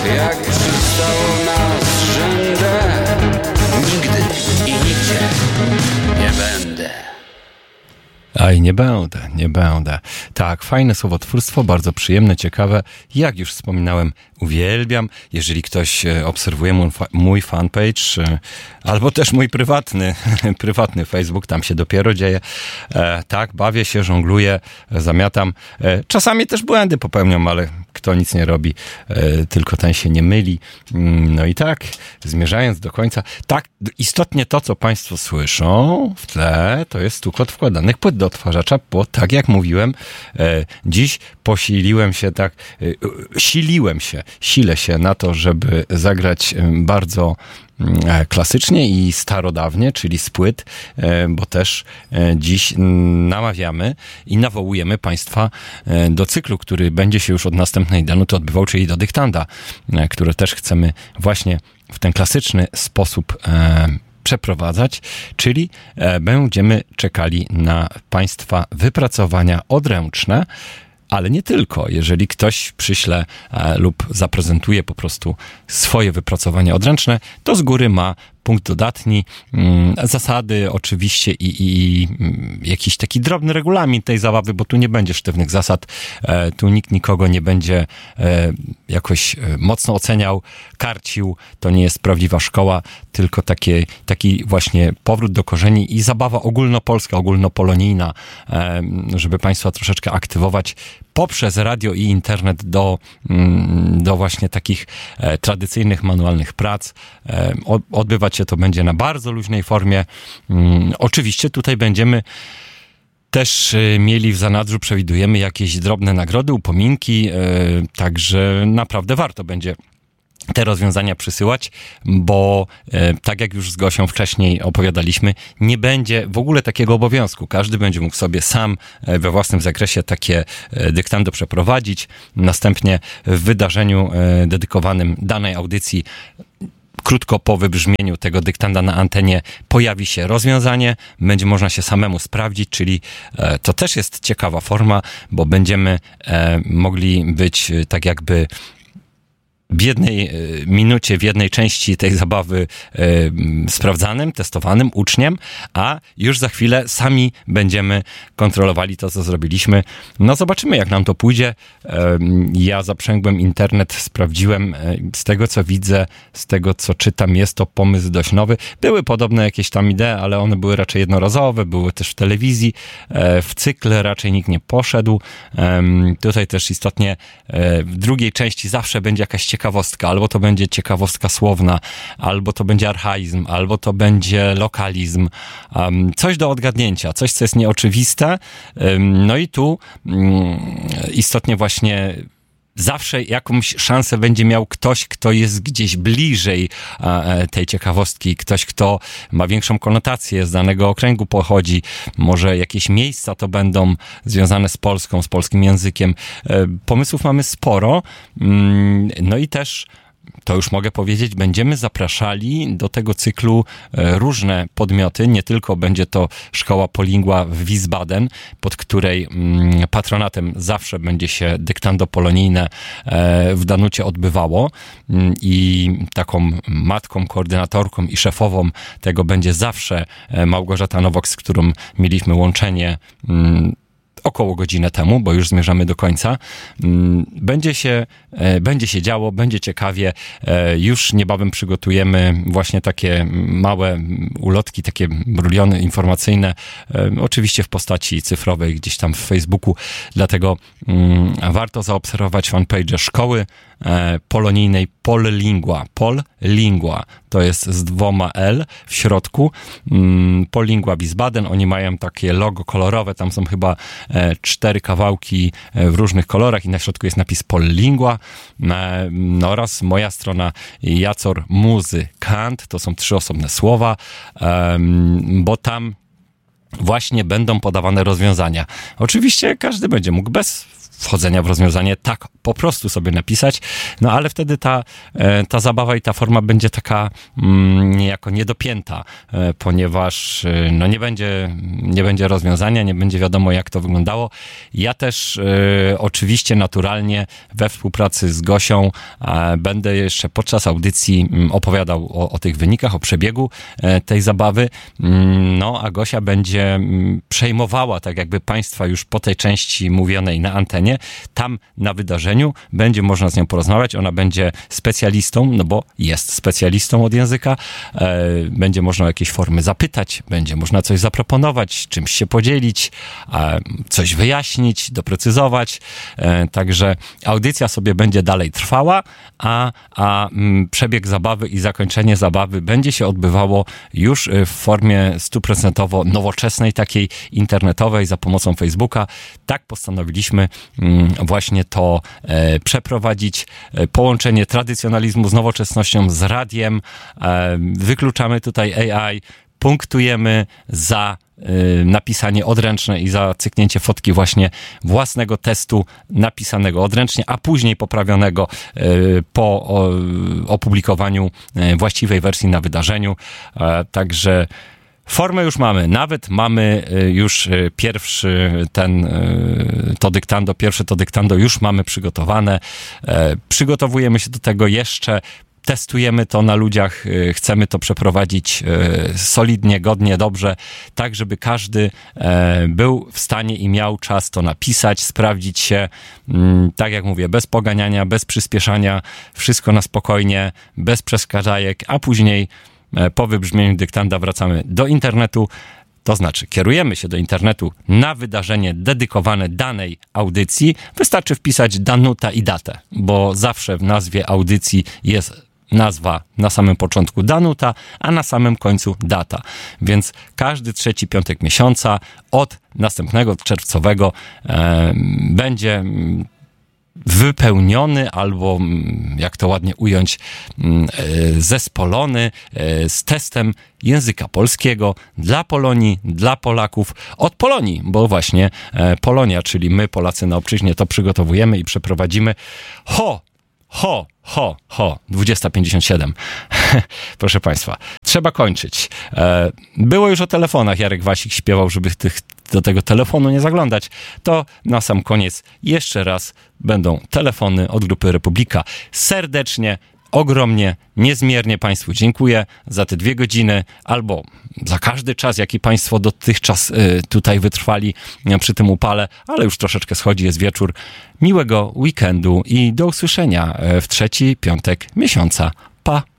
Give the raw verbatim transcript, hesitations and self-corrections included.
jak przystało na zrzędę. Nigdy i nigdzie nie będę. Aj, nie będę, nie będę. Tak, fajne słowotwórstwo, bardzo przyjemne, ciekawe. Jak już wspominałem, uwielbiam. Jeżeli ktoś obserwuje mój, mój fanpage, albo też mój prywatny, prywatny Facebook, tam się dopiero dzieje. E, tak, bawię się, żongluję, zamiatam. E, czasami też błędy popełniam, ale kto nic nie robi, e, tylko ten się nie myli. No i tak, zmierzając do końca, tak, istotnie to, co Państwo słyszą w tle, to jest stukot wkładanych płyt do odtwarzacza, bo tak jak mówiłem, e, dziś posiliłem się tak, e, siliłem się, silę się na to, żeby zagrać bardzo klasycznie i starodawnie, czyli z płyt, bo też dziś namawiamy i nawołujemy Państwa do cyklu, który będzie się już od następnej danuty odbywał, czyli do dyktanda, które też chcemy właśnie w ten klasyczny sposób przeprowadzać, czyli będziemy czekali na Państwa wypracowania odręczne, ale nie tylko. Jeżeli ktoś przyśle e, lub zaprezentuje po prostu swoje wypracowania odręczne, to z góry ma punkt dodatni, mm, zasady oczywiście i, i, i jakiś taki drobny regulamin tej zabawy, bo tu nie będzie sztywnych zasad, e, tu nikt nikogo nie będzie e, jakoś e, mocno oceniał, karcił, to nie jest prawdziwa szkoła, tylko takie, taki właśnie powrót do korzeni i zabawa ogólnopolska, ogólnopolonijna, e, żeby Państwa troszeczkę aktywować poprzez radio i internet do, do właśnie takich e, tradycyjnych, manualnych prac. E, odbywać się to będzie na bardzo luźnej formie. Mm, oczywiście tutaj będziemy też e, mieli w zanadrzu, przewidujemy jakieś drobne nagrody, upominki, e, także naprawdę warto będzie te rozwiązania przysyłać, bo e, tak jak już z Gosią wcześniej opowiadaliśmy, nie będzie w ogóle takiego obowiązku. Każdy będzie mógł sobie sam e, we własnym zakresie takie e, dyktando przeprowadzić. Następnie w wydarzeniu e, dedykowanym danej audycji krótko po wybrzmieniu tego dyktanda na antenie pojawi się rozwiązanie, będzie można się samemu sprawdzić, czyli e, to też jest ciekawa forma, bo będziemy e, mogli być e, tak jakby w jednej minucie, w jednej części tej zabawy e, sprawdzanym, testowanym uczniem, a już za chwilę sami będziemy kontrolowali to, co zrobiliśmy. No zobaczymy, jak nam to pójdzie. E, ja zaprzęgłem internet, sprawdziłem e, z tego, co widzę, z tego, co czytam, jest to pomysł dość nowy. Były podobne jakieś tam idee, ale one były raczej jednorazowe, były też w telewizji. E, w cykl raczej nikt nie poszedł. E, tutaj też istotnie e, w drugiej części zawsze będzie jakaś ciekawostka, ciekawostka, albo to będzie ciekawostka słowna, albo to będzie archaizm, albo to będzie lokalizm. Um, coś do odgadnięcia, coś, co jest nieoczywiste. Um, no i tu um, istotnie właśnie zawsze jakąś szansę będzie miał ktoś, kto jest gdzieś bliżej e, tej ciekawostki, ktoś, kto ma większą konotację, z danego okręgu pochodzi, może jakieś miejsca to będą związane z Polską, z polskim językiem. E, pomysłów mamy sporo, mm, no i też to już mogę powiedzieć, będziemy zapraszali do tego cyklu różne podmioty, nie tylko będzie to szkoła Polingua w Wiesbaden, pod której patronatem zawsze będzie się dyktando polonijne w Danucie odbywało i taką matką, koordynatorką i szefową tego będzie zawsze Małgorzata Nowok, z którą mieliśmy łączenie około godzinę temu, bo już zmierzamy do końca. Będzie się, będzie się działo, będzie ciekawie. Już niebawem przygotujemy właśnie takie małe ulotki, takie bruliony informacyjne, oczywiście w postaci cyfrowej, gdzieś tam w Facebooku. Dlatego warto zaobserwować fanpage szkoły polonijnej Pollingua. Pollingua. To jest z dwoma L w środku. Pollingua Wiesbaden. Oni mają takie logo kolorowe. Tam są chyba cztery kawałki w różnych kolorach i na środku jest napis Pollingua. No oraz moja strona Jacor Muzykant. To są trzy osobne słowa, bo tam właśnie będą podawane rozwiązania. Oczywiście każdy będzie mógł bez wchodzenia w rozwiązanie, tak po prostu sobie napisać, no ale wtedy ta, ta zabawa i ta forma będzie taka mm, niejako niedopięta, ponieważ no nie będzie, nie będzie rozwiązania, nie będzie wiadomo, jak to wyglądało. Ja też e, oczywiście naturalnie we współpracy z Gosią e, będę jeszcze podczas audycji m, opowiadał o, o tych wynikach, o przebiegu e, tej zabawy, mm, no a Gosia będzie m, przejmowała tak jakby państwa już po tej części mówionej na antenie, tam na wydarzeniu będzie można z nią porozmawiać, ona będzie specjalistą, no bo jest specjalistą od języka, e, będzie można o jakieś formy zapytać, będzie można coś zaproponować, czymś się podzielić, e, coś wyjaśnić, doprecyzować, e, także audycja sobie będzie dalej trwała, a, a m, przebieg zabawy i zakończenie zabawy będzie się odbywało już w formie stuprocentowo nowoczesnej, takiej internetowej, za pomocą Facebooka. Tak postanowiliśmy m, właśnie to e, przeprowadzić. E, połączenie tradycjonalizmu z nowoczesnością, z radiem. E, wykluczamy tutaj A I, punktujemy za y, napisanie odręczne i za cyknięcie fotki właśnie własnego testu napisanego odręcznie, a później poprawionego y, po o, opublikowaniu y, właściwej wersji na wydarzeniu. E, także formę już mamy, nawet mamy już pierwszy ten, to dyktando, pierwsze to dyktando już mamy przygotowane. Przygotowujemy się do tego jeszcze, testujemy to na ludziach, chcemy to przeprowadzić solidnie, godnie, dobrze, tak żeby każdy był w stanie i miał czas to napisać, sprawdzić się, tak jak mówię, bez poganiania, bez przyspieszania, wszystko na spokojnie, bez przeszkadzajek, a później po wybrzmieniu dyktanda wracamy do internetu, to znaczy kierujemy się do internetu na wydarzenie dedykowane danej audycji. Wystarczy wpisać Danuta i datę, bo zawsze w nazwie audycji jest nazwa na samym początku Danuta, a na samym końcu data. Więc każdy trzeci piątek miesiąca od następnego czerwcowego e, będzie wypełniony albo, jak to ładnie ująć, zespolony z testem języka polskiego dla Polonii, dla Polaków, od Polonii, bo właśnie Polonia, czyli my, Polacy na obczyźnie, to przygotowujemy i przeprowadzimy. Ho! Ho, ho, ho, dwudziesta pięćdziesiąt siedem. Proszę Państwa, trzeba kończyć. Było już o telefonach, Jarek Wasik śpiewał, żeby tych, do tego telefonu nie zaglądać. To na sam koniec jeszcze raz będą telefony od Grupy Republika. Serdecznie, ogromnie, niezmiernie Państwu dziękuję za te dwie godziny, albo za każdy czas, jaki Państwo dotychczas y, tutaj wytrwali y, przy tym upale, ale już troszeczkę schodzi, jest wieczór. Miłego weekendu i do usłyszenia w trzeci piątek miesiąca. Pa!